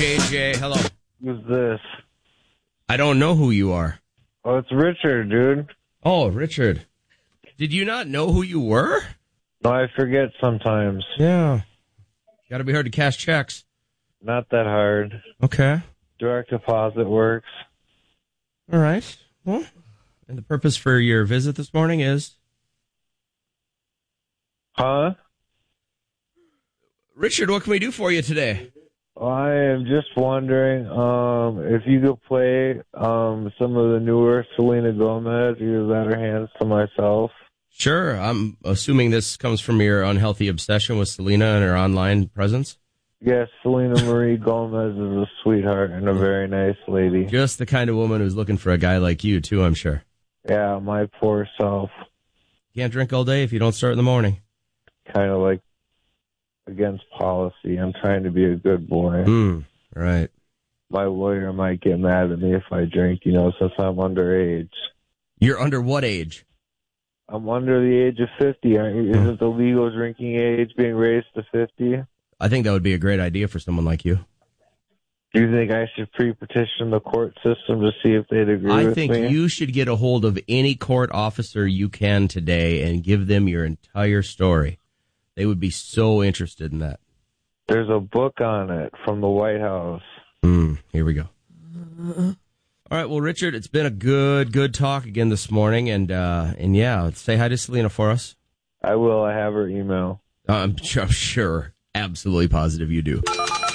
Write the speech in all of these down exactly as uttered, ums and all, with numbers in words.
J J. Hello. Who's this? I don't know who you are. Oh, it's Richard, dude. Oh, Richard. Did you not know who you were? No, I forget sometimes. Yeah. Got to be hard to cash checks. Not that hard. Okay. Direct deposit works. All right. Well, and the purpose for your visit this morning is? Huh? Richard, what can we do for you today? I am just wondering um, if you could play um, some of the newer Selena Gomez, either that or Hands to Myself. Sure. I'm assuming this comes from your unhealthy obsession with Selena and her online presence. Yes, Selena Marie Gomez is a sweetheart and a very nice lady. Just the kind of woman who's looking for a guy like you, too, I'm sure. Yeah, my poor self. Can't drink all day if you don't start in the morning. Kind of like against policy. I'm trying to be a good boy. Mm, right. My lawyer might get mad at me if I drink, you know, since I'm underage. You're under what age? I'm under the age of fifty. Isn't the legal drinking age being raised to fifty? I think that would be a great idea for someone like you. Do you think I should pre-petition the court system to see if they'd agree I with think me? you should get a hold of any court officer you can today and give them your entire story. They would be so interested in that. There's a book on it from the White House. Mm, here we go. All right, well, Richard, it's been a good, good talk again this morning. And, uh, and yeah, say hi to Selena for us. I will. I have her email. Uh, I'm, sure, I'm sure, absolutely positive you do.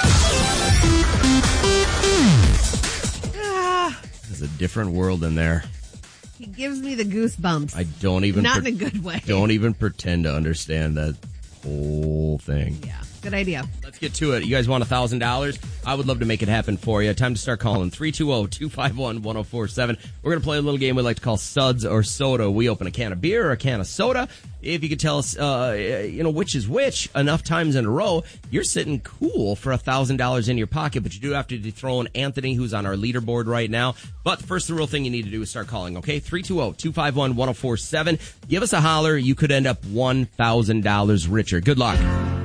There's a different world in there. He gives me the goosebumps. I don't even... Not pre- in a good way. Don't even pretend to understand that whole thing. Yeah, good idea. Let's get to it. You guys want one thousand dollars? I would love to make it happen for you. Time to start calling. three two zero, two five one, one zero four seven. We're going to play a little game we like to call Suds or Soda. We open a can of beer or a can of soda. If you could tell us, uh, you know, which is which enough times in a row, you're sitting cool for one thousand dollars in your pocket, but you do have to dethrone Anthony, who's on our leaderboard right now. But first, the real thing you need to do is start calling, okay? three two zero, two five one, one zero four seven. Give us a holler. You could end up one thousand dollars richer. Good luck.